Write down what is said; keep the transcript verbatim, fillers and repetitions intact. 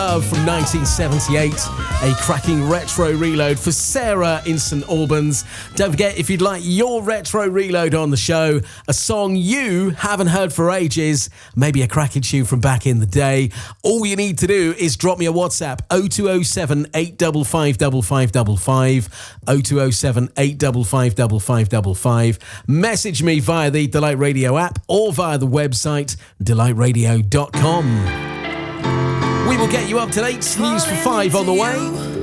Love from nineteen seventy-eight. A cracking retro reload for Sarah in St Albans. Don't forget, if you'd like your retro reload on the show, a song you haven't heard for ages, maybe a cracking tune from back in the day, all you need to do is drop me a WhatsApp, oh two oh seven, eight five five, five five five five, oh two oh seven, eight five five, five five five five. Message me via the Delight Radio app or via the website, delight radio dot com. We will get you up to date. News for five on the way.